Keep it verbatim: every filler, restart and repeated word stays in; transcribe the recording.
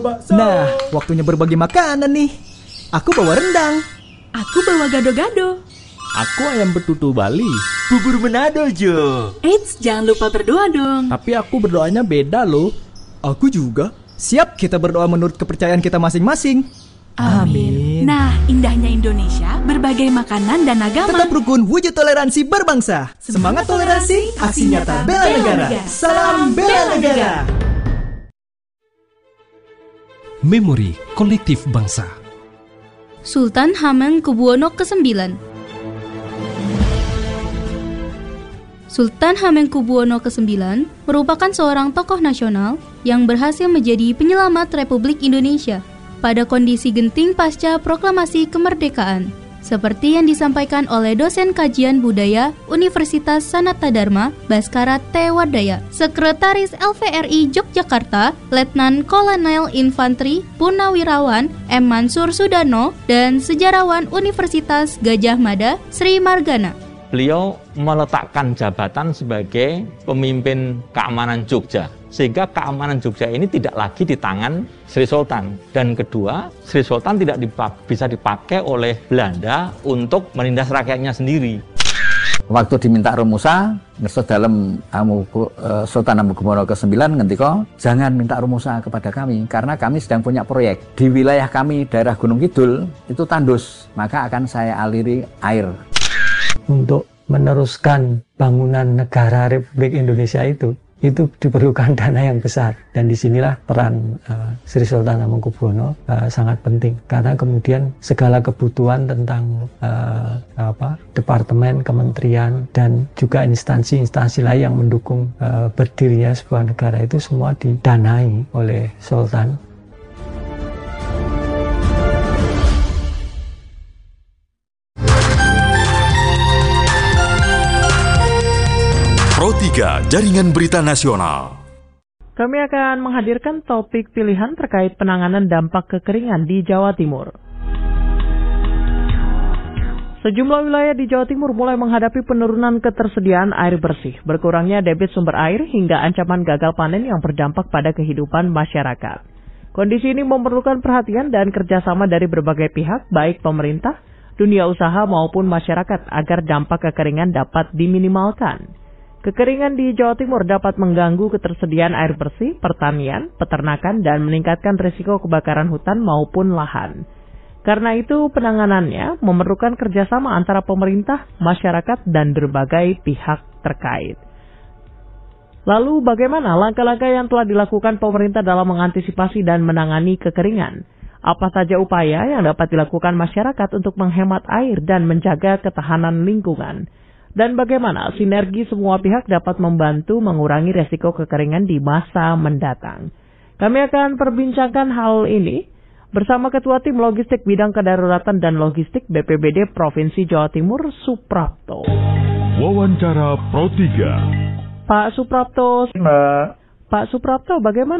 Nah, waktunya berbagi makanan nih. Aku bawa rendang. Aku bawa gado-gado. Aku ayam betutu Bali. Bubur Manado, Jo. Eits, jangan lupa berdoa dong. Tapi aku berdoanya beda loh. Aku juga. Siap kita berdoa menurut kepercayaan kita masing-masing. Amin. Nah, indahnya Indonesia, berbagai makanan dan agama. Tetap rukun, wujud toleransi berbangsa. Semangat toleransi, aksi nyata bela negara. Salam bela negara. Memori Kolektif Bangsa. Sultan Hamengkubuwono kesembilan. Sultan Hamengkubuwono kesembilan merupakan seorang tokoh nasional yang berhasil menjadi penyelamat Republik Indonesia pada kondisi genting pasca proklamasi kemerdekaan, seperti yang disampaikan oleh dosen kajian budaya Universitas Sanata Dharma, Baskara T. Wardaya, Sekretaris L V R I Yogyakarta, Letnan Kolonel Infantri Purnawirawan M. Mansur Sudarno, dan sejarawan Universitas Gadjah Mada, Sri Margana. Beliau meletakkan jabatan sebagai pemimpin keamanan Jogja, sehingga keamanan Jogja ini tidak lagi di tangan Sri Sultan. Dan kedua, Sri Sultan tidak dipak- bisa dipakai oleh Belanda untuk menindas rakyatnya sendiri. Waktu diminta rumusa, ngerso dalam Amuku, uh, Sultan Hamengkubuwono kesembilan ngendika, jangan minta rumusa kepada kami karena kami sedang punya proyek di wilayah kami, daerah Gunung Kidul itu tandus, maka akan saya aliri air. Untuk meneruskan bangunan negara Republik Indonesia itu, itu diperlukan dana yang besar, dan disinilah peran uh, Sri Sultan Hamengkubuwono uh, sangat penting, karena kemudian segala kebutuhan tentang uh, apa departemen, kementerian, dan juga instansi-instansi lain yang mendukung uh, berdirinya sebuah negara itu semua didanai oleh Sultan. Pro tiga Jaringan Berita Nasional. Kami akan menghadirkan topik pilihan terkait penanganan dampak kekeringan di Jawa Timur. Sejumlah wilayah di Jawa Timur mulai menghadapi penurunan ketersediaan air bersih, berkurangnya debit sumber air, hingga ancaman gagal panen yang berdampak pada kehidupan masyarakat. Kondisi ini memerlukan perhatian dan kerjasama dari berbagai pihak, baik pemerintah, dunia usaha maupun masyarakat, agar dampak kekeringan dapat diminimalkan. Kekeringan di Jawa Timur dapat mengganggu ketersediaan air bersih, pertanian, peternakan, dan meningkatkan risiko kebakaran hutan maupun lahan. Karena itu, penanganannya memerlukan kerjasama antara pemerintah, masyarakat, dan berbagai pihak terkait. Lalu, bagaimana langkah-langkah yang telah dilakukan pemerintah dalam mengantisipasi dan menangani kekeringan? Apa saja upaya yang dapat dilakukan masyarakat untuk menghemat air dan menjaga ketahanan lingkungan? Dan bagaimana sinergi semua pihak dapat membantu mengurangi resiko kekeringan di masa mendatang? Kami akan perbincangkan hal ini bersama Ketua Tim Logistik Bidang Kedaruratan dan Logistik B P B D Provinsi Jawa Timur, Suprapto. Wawancara Pro tiga. Pak Suprapto, Pak Suprapto, bagaimana